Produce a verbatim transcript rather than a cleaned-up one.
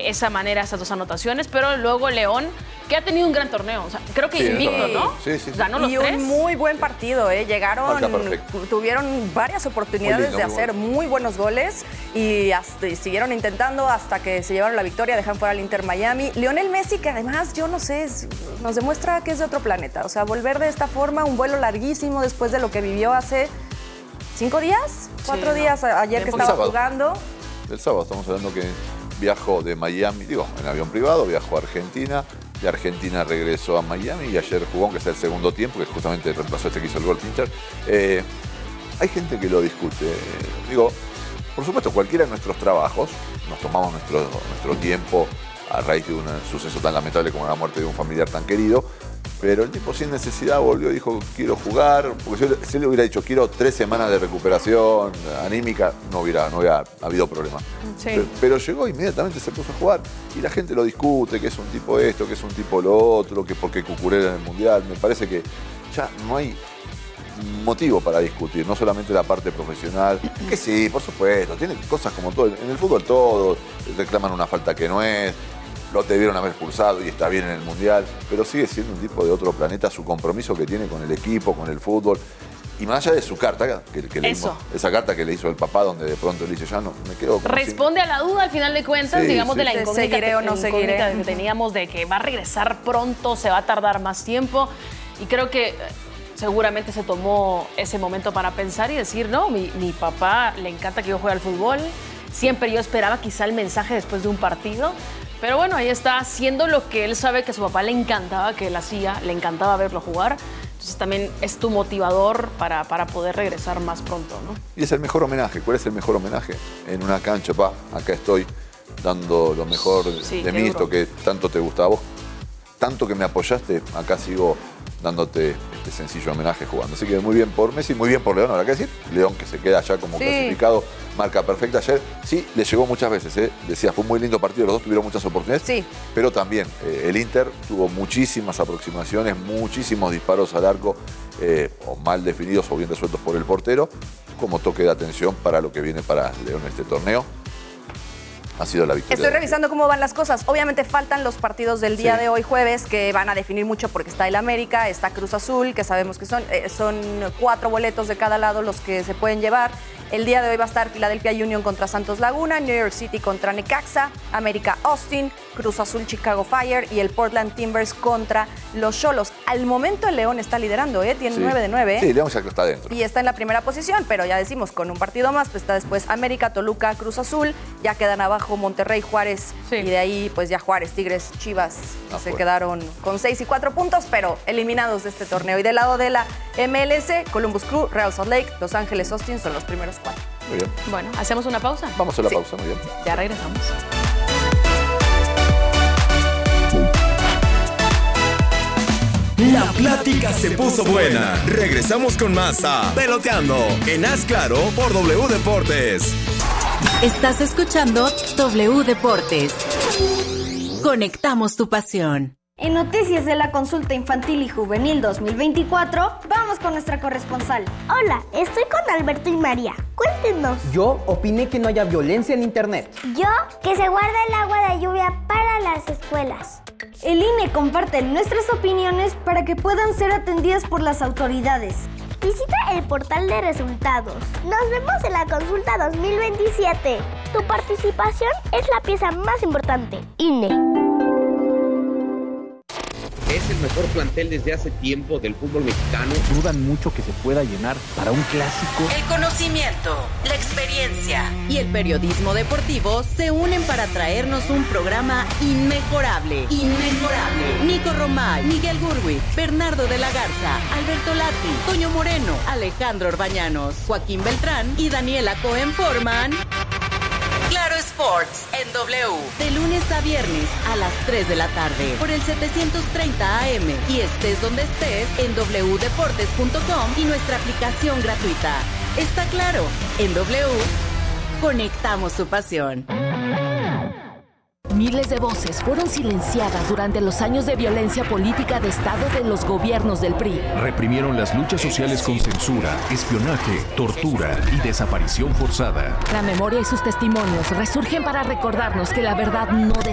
de esa manera esas dos anotaciones, pero luego León, que ha tenido un gran torneo, o sea, creo que Sí, invicto, ¿no? Sí, sí, sí. Ganó los y tres. un muy buen partido, ¿eh? Llegaron, tuvieron varias oportunidades lindo, de muy hacer bueno. muy buenos goles y, hasta, y siguieron intentando hasta que se llevaron la victoria, dejan fuera al Inter Miami. Lionel Messi, que además, yo no sé, es, nos demuestra que es de otro planeta. O sea, volver de esta forma, un vuelo larguísimo después de lo que vivió hace cinco días, cuatro Sí, días no. ayer que El estaba sábado. jugando. El sábado estamos hablando que viajó de Miami, digo, en avión privado, viajó a Argentina, de Argentina regresó a Miami y ayer jugó, aunque sea el segundo tiempo, que justamente reemplazó a este que hizo el gol Tincher. Eh, hay gente que lo discute. Digo, por supuesto, cualquiera de nuestros trabajos, nos tomamos nuestro, nuestro tiempo a raíz de un suceso tan lamentable como la muerte de un familiar tan querido, pero el tipo sin necesidad volvió y dijo, quiero jugar, porque si él le hubiera dicho, quiero tres semanas de recuperación anímica, no hubiera, no hubiera habido problema. Sí. Pero, pero llegó inmediatamente, se puso a jugar y la gente lo discute, que es un tipo esto, que es un tipo lo otro, que porque Cucurella en el Mundial. Me parece que ya no hay motivo para discutir, no solamente la parte profesional, que sí, por supuesto, tiene cosas como todo, en el fútbol todo, reclaman una falta que no es, lo debieron haber expulsado y está bien en el Mundial, pero sigue siendo un tipo de otro planeta, su compromiso que tiene con el equipo, con el fútbol. Y más allá de su carta, que, que le Eso. dimos, esa carta que le hizo el papá, donde de pronto le dice, ya no, me quedo con Responde a la duda al final de cuentas, Sí, digamos, sí. de la ¿De incógnita, seguiré o no incógnita seguiré? que teníamos de que va a regresar pronto, se va a tardar más tiempo. Y creo que eh, seguramente se tomó ese momento para pensar y decir, no, mi, mi papá le encanta que yo juegue al fútbol. Siempre yo esperaba quizá el mensaje después de un partido. Pero bueno, ahí está haciendo lo que él sabe que a su papá le encantaba que él hacía, le encantaba verlo jugar. Entonces también es tu motivador para, para poder regresar más pronto, ¿no? Y es el mejor homenaje. ¿Cuál es el mejor homenaje? En una cancha, pa, acá estoy dando lo mejor Sí, de qué mí, duro. esto que tanto te gustaba a vos, tanto que me apoyaste, acá sigo dándote este sencillo homenaje jugando. Así que muy bien por Messi, muy bien por León, habrá que decir. León que se queda ya como Sí. clasificado, marca perfecta ayer. Sí, le llegó muchas veces, ¿eh? Decía, fue un muy lindo partido, los dos tuvieron muchas oportunidades. Sí. Pero también eh, el Inter tuvo muchísimas aproximaciones, muchísimos disparos al arco, eh, o mal definidos o bien resueltos por el portero, como toque de atención para lo que viene para León en este torneo. Ha sido la victoria. Estoy revisando cómo van las cosas. Obviamente faltan los partidos del día Sí. de hoy jueves que van a definir mucho porque está el América, está Cruz Azul, que sabemos que son, eh, son cuatro boletos de cada lado los que se pueden llevar. El día de hoy va a estar Philadelphia Union contra Santos Laguna, New York City contra Necaxa, América Austin, Cruz Azul Chicago Fire y el Portland Timbers contra los Xolos. Al momento el León está liderando, ¿eh? Tiene Sí. nueve de nueve. Sí, León ya está adentro. Y está en la primera posición, pero ya decimos, con un partido más, pues está después América, Toluca, Cruz Azul, ya quedan abajo Monterrey, Juárez, Sí. y de ahí pues ya Juárez, Tigres, Chivas, que se Afuera. quedaron con seis y cuatro puntos, pero eliminados de este torneo. Y del lado de la M L S, Columbus Crew, Real Salt Lake, Los Ángeles Austin son los primeros cuatro. Muy bien. Bueno, ¿hacemos una pausa? Vamos a la Sí. pausa, muy bien. Ya regresamos. La plática se puso buena. Regresamos con más a Peloteando en Haz Claro por W Deportes. Estás escuchando W Deportes. Conectamos tu pasión. En noticias de la consulta infantil y juvenil dos mil veinticuatro, vamos con nuestra corresponsal. Hola, estoy con Alberto y María. Cuéntenos. Yo opiné que no haya violencia en internet. Yo, que se guarda el agua de lluvia para las escuelas. El I N E comparte nuestras opiniones para que puedan ser atendidas por las autoridades. Visita el portal de resultados. Nos vemos en la consulta dos mil veintisiete. Tu participación es la pieza más importante. I N E. Es el mejor plantel desde hace tiempo del fútbol mexicano. Dudan mucho que se pueda llenar para un clásico. El conocimiento, la experiencia y el periodismo deportivo se unen para traernos un programa inmejorable. Inmejorable. Nico Romay, Miguel Gurwitz, Bernardo de la Garza, Alberto Lati, Toño Moreno, Alejandro Orbañanos, Joaquín Beltrán y Daniela Cohen forman Claro Sports en W, de lunes a viernes a las tres de la tarde por el setecientos treinta A M y estés donde estés en doble u deportes punto com y nuestra aplicación gratuita. Está claro, en W conectamos tu pasión. Miles de voces fueron silenciadas durante los años de violencia política de Estado de los gobiernos del P R I. Reprimieron las luchas sociales con censura, espionaje, tortura y desaparición forzada. La memoria y sus testimonios resurgen para recordarnos que la verdad no